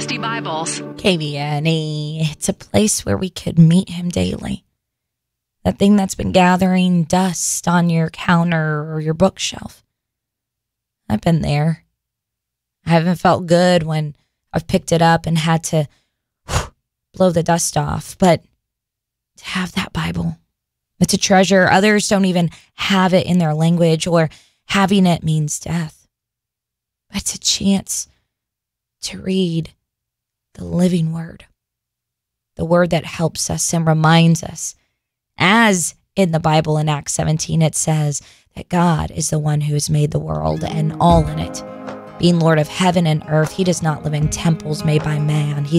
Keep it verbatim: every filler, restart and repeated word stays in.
Christie Bibles. K V N E. It's a place where we could meet him daily. That thing that's been gathering dust on your counter or your bookshelf. I've been there. I haven't felt good when I've picked it up and had to whew, blow the dust off. But to have that Bible, it's a treasure. Others don't even have it in their language, or having it means death. But it's a chance to read the living word, the word that helps us and reminds us, as in the Bible in Acts seventeen, it says that God is the one who has made the world and all in it. Being Lord of heaven and earth, he does not live in temples made by man. He